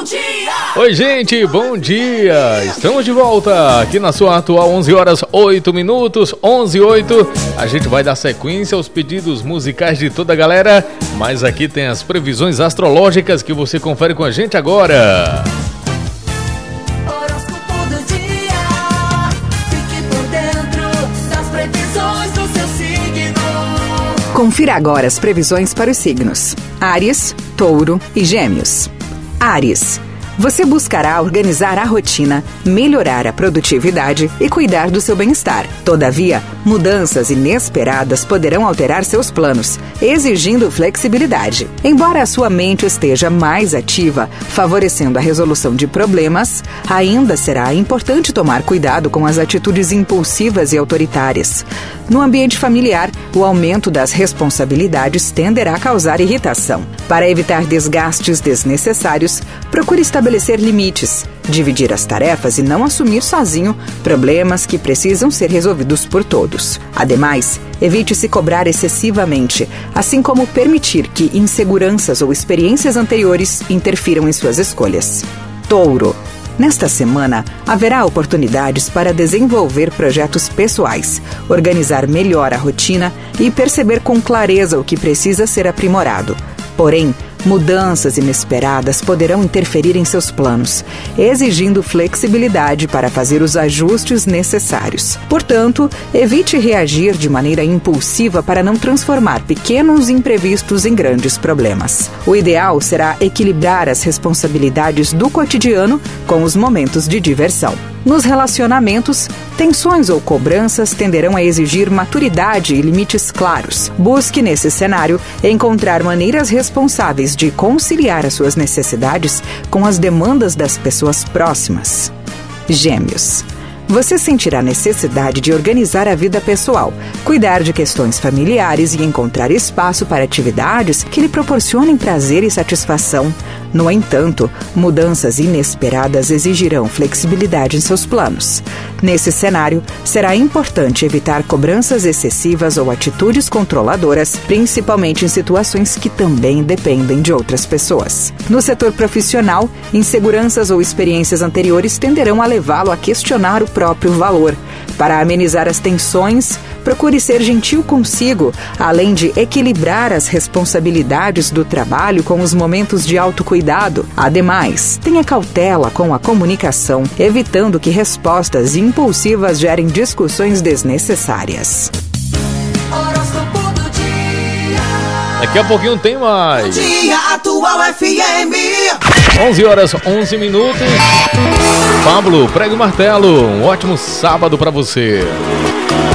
bom dia! Oi, gente, bom dia! Estamos de volta aqui na sua atual 11 horas 8 minutos, 11:08. A gente vai dar sequência aos pedidos musicais de toda a galera, mas aqui tem as previsões astrológicas que você confere com a gente agora. Horóscopo do dia. Fique por dentro das previsões do seu signo. Confira agora as previsões para os signos: Áries, Touro e Gêmeos. Áries. Você buscará organizar a rotina, melhorar a produtividade e cuidar do seu bem-estar. Todavia, mudanças inesperadas poderão alterar seus planos, exigindo flexibilidade. Embora a sua mente esteja mais ativa, favorecendo a resolução de problemas, ainda será importante tomar cuidado com as atitudes impulsivas e autoritárias. No ambiente familiar, o aumento das responsabilidades tenderá a causar irritação. Para evitar desgastes desnecessários, procure estabelecer limites, dividir as tarefas e não assumir sozinho problemas que precisam ser resolvidos por todos. Ademais, evite se cobrar excessivamente, assim como permitir que inseguranças ou experiências anteriores interfiram em suas escolhas. Touro. Nesta semana, haverá oportunidades para desenvolver projetos pessoais, organizar melhor a rotina e perceber com clareza o que precisa ser aprimorado. Porém, mudanças inesperadas poderão interferir em seus planos, exigindo flexibilidade para fazer os ajustes necessários. Portanto, evite reagir de maneira impulsiva para não transformar pequenos imprevistos em grandes problemas. O ideal será equilibrar as responsabilidades do cotidiano com os momentos de diversão. Nos relacionamentos, tensões ou cobranças tenderão a exigir maturidade e limites claros. Busque, nesse cenário, encontrar maneiras responsáveis de conciliar as suas necessidades com as demandas das pessoas próximas. Gêmeos. Você sentirá necessidade de organizar a vida pessoal, cuidar de questões familiares e encontrar espaço para atividades que lhe proporcionem prazer e satisfação. No entanto, mudanças inesperadas exigirão flexibilidade em seus planos. Nesse cenário, será importante evitar cobranças excessivas ou atitudes controladoras, principalmente em situações que também dependem de outras pessoas. No setor profissional, inseguranças ou experiências anteriores tenderão a levá-lo a questionar o próprio valor. Para amenizar as tensões, procure ser gentil consigo, além de equilibrar as responsabilidades do trabalho com os momentos de autocuidado. Ademais, tenha cautela com a comunicação, evitando que respostas impulsivas gerem discussões desnecessárias. Horóscopo do dia. Daqui a pouquinho tem mais. Dia Atual FM. 11 horas 11 minutos. Pablo, prega o martelo. Um ótimo sábado pra você.